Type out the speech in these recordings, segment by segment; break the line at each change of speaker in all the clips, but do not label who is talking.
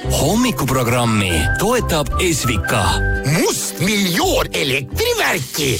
Hommikuprogrammi toetab Esvika.
Must miljoon elektrivärki.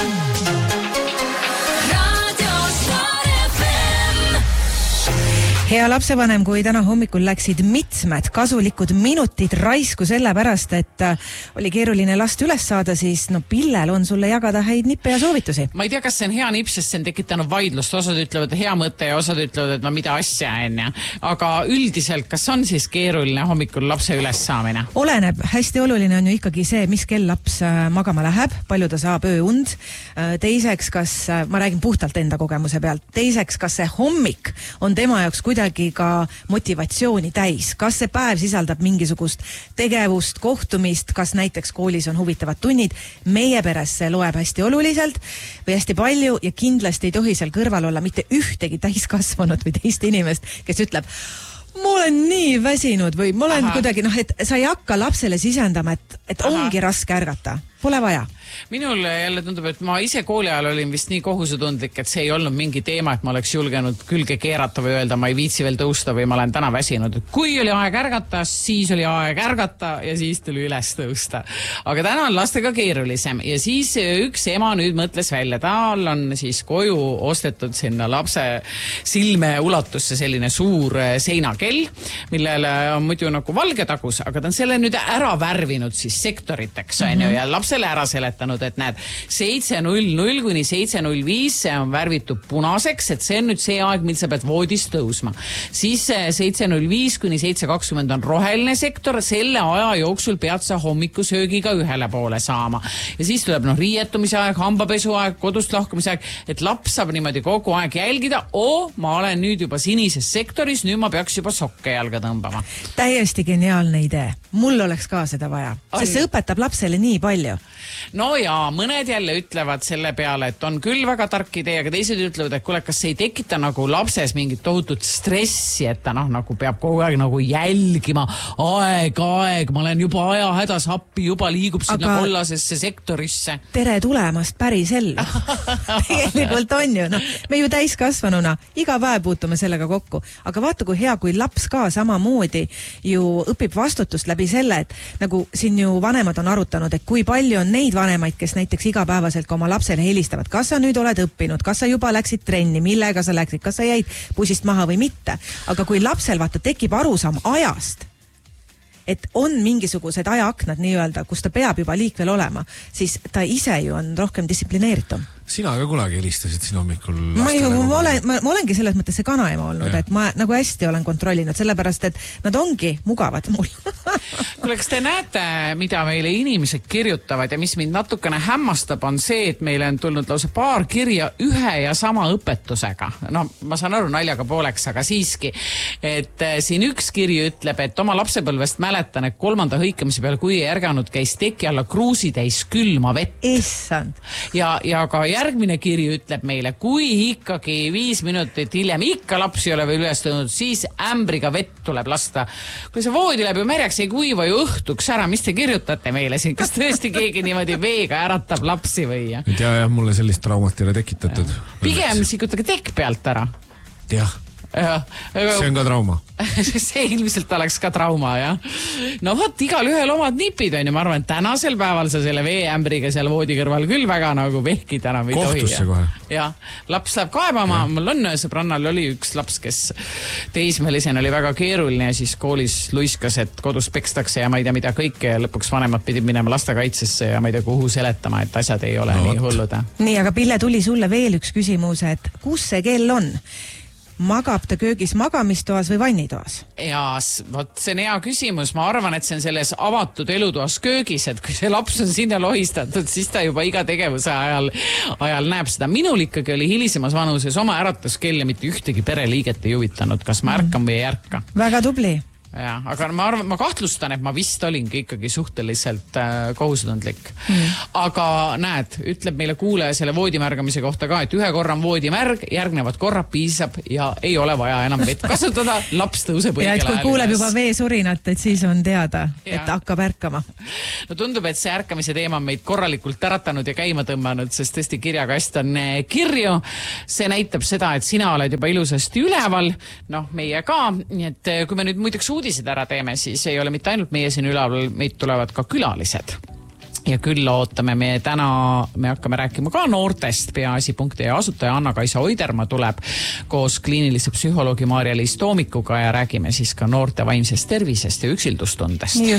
Hea lapsevanem, kui täna hommikul läksid mitmed kasulikud minutid raisku selle pärast, et oli keeruline last üles saada, siis Pillel on sulle jagada häid nippe ja soovitusi.
Ma ei tea, kas see on hea nipp, sest see on tekitanud vaidlust. Osad ütlevad hea mõte ja osad ütlevad, et mida asja on. Aga üldiselt, kas on siis keeruline hommikul lapse üles saamine?
Oleneb. Hästi oluline on ju ikkagi see, mis kell laps magama läheb, palju ta saab ööund. Teiseks, ma räägin puhtalt enda kogemuse pealt. Teiseks, kas see hommik on tema jaoks kuidagi ka motivatsiooni täis. Kas see päev sisaldab mingisugust tegevust, kohtumist, kas näiteks koolis on huvitavad tunnid. Meie peres see loeb hästi oluliselt või hästi palju ja kindlasti ei tohi seal kõrval olla mitte ühtegi täiskasvanud või teist inimest, kes ütleb, ma olen nii väsinud või ma olen kuidagi, et sa ei hakka lapsele sisendama, et ongi raske ärgata. Pole vaja.
Minul jälle tundub, et ma ise kooli ajal olin vist nii kohusetundlik, et see ei olnud mingi teema, et ma oleks julgenud külge keerata või öelda, ma ei viitsi veel tõusta või ma olen täna väsinud. Kui oli aeg ärgata, siis oli aeg ärgata ja siis tuli üles tõusta. Aga täna on lastega keerulisem ja siis üks ema nüüd mõtles välja. Tal on siis koju ostetud sinna lapse silme ulatusse selline suur seinakell, millele on muidu nagu valge tagus, aga ta on selle nüüd ära värvinud siis sektoriteks ja lapsele ära seletanud, et näed, 7.00 kuni 7.05 see on värvitud punaseks, et see on nüüd see aeg, mil sa pead voodist tõusma. Siis 7.05 kuni 7.20 on roheline sektor, selle aja jooksul pead sa hommikusöögiga ühele poole saama. Ja siis tuleb riietumise aeg, hambapesu aeg, kodust lahkumise aeg, et laps saab niimoodi kogu aeg jälgida, ma olen nüüd juba sinises sektoris, nüüd ma peaks juba sokke jalga tõmbama.
Täiesti geniaalne idee. Mul oleks ka seda vaja, sest see õpetab lapsele nii palju.
No ja mõned jälle ütlevad selle peale, et on küll väga tark idee, aga teised ütlevad, et kuule, kas see ei tekita nagu lapses mingit tohutut stressi, et ta nagu peab kogu aeg nagu jälgima, aeg, ma olen juba aja hädas appi, juba liigub sinna kollasesse sektorisse.
Tere tulemast päris ellu. Tegelikult on ju, me ju täiskasvanuna iga päev puutume sellega kokku, aga vaata kui hea, kui laps ka samamoodi ju õpib vastutust läbi selle, et nagu siin ju vanemad on arutanud, et kui palju on neid vanemaid, kes näiteks igapäevaselt ka oma lapsele helistavad, kas sa nüüd oled õppinud, kas sa juba läksid trenni, millega sa läksid, kas sa jäid bussist maha või mitte. Aga kui lapsel tekib arusaam ajast, et on mingisugused ajaaknad nii-öelda, kus ta peab juba liikvel olema, siis ta ise ju on rohkem distsiplineeritum.
Sina ka kunagi helistasid siin hommikul
ma olengi selles mõttes see kanaema olnud, et ma nagu hästi olen kontrollinud, sellepärast, et nad ongi mugavad mul.
Kuule, kas te näete, mida meile inimesed kirjutavad ja mis mind natukene hämmastab, on see, et meile on tulnud lausa paar kirja ühe ja sama õpetusega. Ma saan aru naljaga pooleks, aga siiski, et siin üks kiri ütleb, et oma lapsepõlvest mäletan, et 3. hõikamise peal, kui ei ärganud, käis teki alla kruusitäis külma vett.
Issand.
Ja ka järgmine kiri ütleb meile, kui ikkagi 5 minutit hiljem ikka laps ei ole veel üles tõunud, siis ämbriga vett tuleb lasta. Kui see voodi läheb ju märjaks, ei kuiva ju õhtuks ära, mis te kirjutate meile siin? Kas tõesti keegi niimoodi veega äratab lapsi või?
Ei tea, mulle sellist traumat ei ole tekitatud.
Pigem sikutage tekk pealt ära.
Jah. See on ka trauma.
See ilmselt oleks ka trauma, jah. Igal ühel omad nipid on ja ma arvan, et tänasel päeval sa selle veeämbriga seal voodi kõrval küll väga nagu vehkid enam ei tohi.
Kohtusse kohe.
Ja, laps läheb kaebama. Mul on sõbrannal oli üks laps, kes teismelisena oli väga keeruline ja siis koolis luiskas, et kodus pekstakse ja ma ei tea mida kõike ja lõpuks vanemad pidid minema lastekaitsesse ja ma ei tea kuhu seletama, et asjad ei ole nii hullud.
Nii, aga Pille, tuli sulle veel üks küsimus, et kus see kell on? Magab ta köögis magamistoas või vannitoas?
Ja, see on hea küsimus. Ma arvan, et see on selles avatud elutoas köögis, et kui see laps on sinna lohistatud, siis ta juba iga tegevuse ajal näeb seda. Minul ikkagi oli hilisemas vanuses oma äratuskell ja mitte ühtegi pereliiget ei huvitanud, kas ma ärkan või ei ärka.
Väga tubli.
Ja, aga ma kahtlustan, et ma vist olingi ikkagi suhteliselt kohusetundlik. Aga näed, ütleb meile kuulaja selle voodimärgamise kohta ka, et ühe korra on voodimärg, järgnevad korra piisab ja ei ole vaja enam vett kasutada, laps tõuseb õigel ajal.
Ja et kui kuuleb juba veesurinat, et siis on teada, et hakkab ärkama.
No tundub, et see ärkamise teema on meid korralikult äratanud ja käima tõmmanud, sest tõesti kirjakast on kirju. See näitab seda, et sina oled juba ilusasti üleval, meie ka, nii et kui me nüüd muideks uudised ära teeme, siis ei ole mitte ainult meie siin üleval, meid tulevad ka külalised. Ja küll ootame me hakkame rääkima ka noortest. Peaasi.ee asutaja Anna-Kaisa Oidermaa tuleb koos kliinilise psühholoogi Maarja-Liis Toomikuga ja räägime siis ka noorte vaimsest tervisest ja üksildustundest.